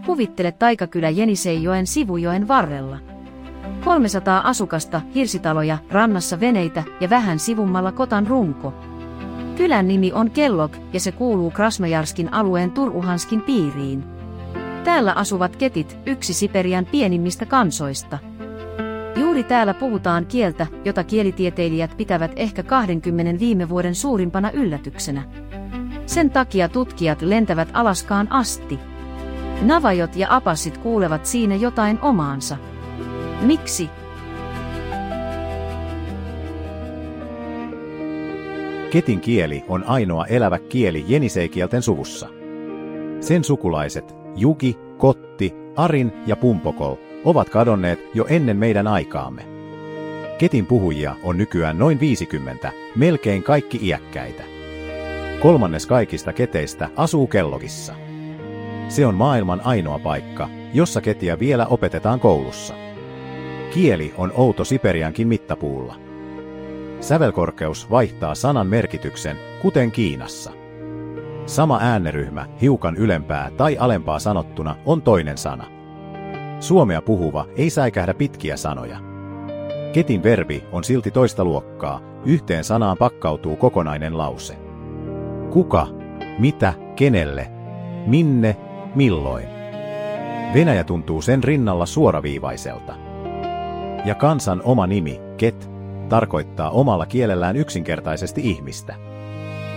Kuvittele taikakylä Jeniseijoen sivujoen varrella. 300 asukasta, hirsitaloja, rannassa veneitä ja vähän sivummalla kotan runko. Kylän nimi on Kellog ja se kuuluu Krasnojarskin alueen Turuhanskin piiriin. Täällä asuvat ketit, yksi Siperian pienimmistä kansoista. Juuri täällä puhutaan kieltä, jota kielitieteilijät pitävät ehkä 20 viime vuoden suurimpana yllätyksenä. Sen takia tutkijat lentävät Alaskaan asti. Navajot ja apassit kuulevat siinä jotain omaansa. Miksi? Ketin kieli on ainoa elävä kieli jeniseikielten suvussa. Sen sukulaiset, Juki, Kotti, Arin ja Pumpokol, ovat kadonneet jo ennen meidän aikaamme. Ketin puhujia on nykyään noin 50, melkein kaikki iäkkäitä. 1/3 kaikista keteistä asuu Kellogissa. Se on maailman ainoa paikka, jossa ketiä vielä opetetaan koulussa. Kieli on outo Siperiankin mittapuulla. Sävelkorkeus vaihtaa sanan merkityksen, kuten Kiinassa. Sama ääneryhmä, hiukan ylempää tai alempaa sanottuna, on toinen sana. Suomea puhuva ei säikähdä pitkiä sanoja. Ketin verbi on silti toista luokkaa, yhteen sanaan pakkautuu kokonainen lause. Kuka, mitä, kenelle, minne, milloin. Venäjä tuntuu sen rinnalla suoraviivaiselta. Ja kansan oma nimi, ket, tarkoittaa omalla kielellään yksinkertaisesti ihmistä.